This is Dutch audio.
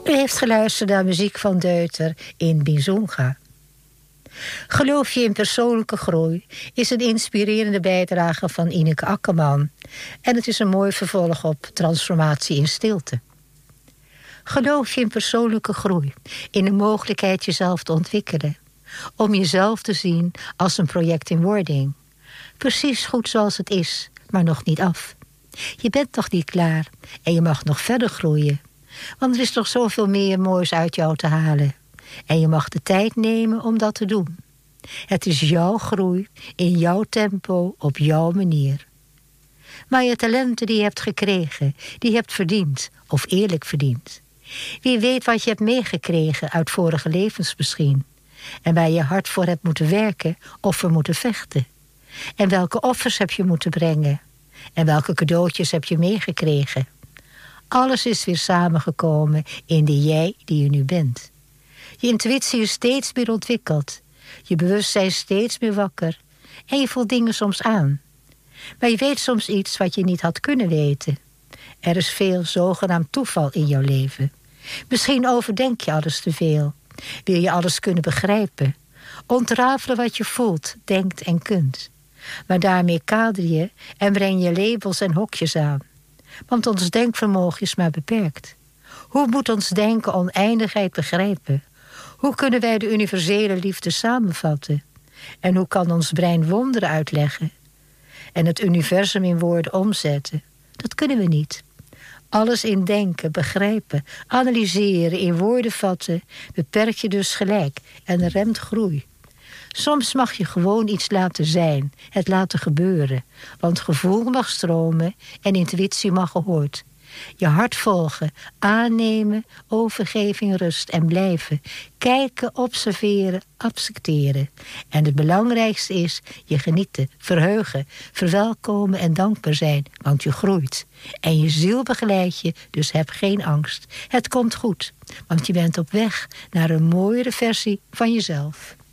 U heeft geluisterd naar muziek van Deuter in Bizonga. Geloof je in persoonlijke groei is een inspirerende bijdrage van Ineke Akkerman. En het is een mooi vervolg op Transformatie in Stilte. Geloof je in persoonlijke groei, in de mogelijkheid jezelf te ontwikkelen. Om jezelf te zien als een project in wording. Precies goed zoals het is, maar nog niet af. Je bent nog niet klaar en je mag nog verder groeien. Want er is nog zoveel meer moois uit jou te halen. En je mag de tijd nemen om dat te doen. Het is jouw groei, in jouw tempo, op jouw manier. Maar je talenten die je hebt gekregen, die je hebt verdiend, of eerlijk verdiend. Wie weet wat je hebt meegekregen uit vorige levens misschien. En waar je hard voor hebt moeten werken of voor moeten vechten. En welke offers heb je moeten brengen. En welke cadeautjes heb je meegekregen. Alles is weer samengekomen in de jij die je nu bent. Je intuïtie is steeds meer ontwikkeld. Je bewustzijn steeds meer wakker. En je voelt dingen soms aan. Maar je weet soms iets wat je niet had kunnen weten. Er is veel zogenaamd toeval in jouw leven. Misschien overdenk je alles te veel. Wil je alles kunnen begrijpen. Ontrafelen wat je voelt, denkt en kunt. Maar daarmee kader je en breng je labels en hokjes aan. Want ons denkvermogen is maar beperkt. Hoe moet ons denken oneindigheid begrijpen? Hoe kunnen wij de universele liefde samenvatten? En hoe kan ons brein wonderen uitleggen? En het universum in woorden omzetten? Dat kunnen we niet. Alles in denken, begrijpen, analyseren, in woorden vatten, beperkt je dus gelijk en remt groei. Soms mag je gewoon iets laten zijn, het laten gebeuren. Want gevoel mag stromen en intuïtie mag gehoord. Je hart volgen, aannemen, overgeving, rust en blijven. Kijken, observeren, accepteren. En het belangrijkste is je genieten, verheugen, verwelkomen en dankbaar zijn. Want je groeit. En je ziel begeleidt je, dus heb geen angst. Het komt goed, want je bent op weg naar een mooiere versie van jezelf.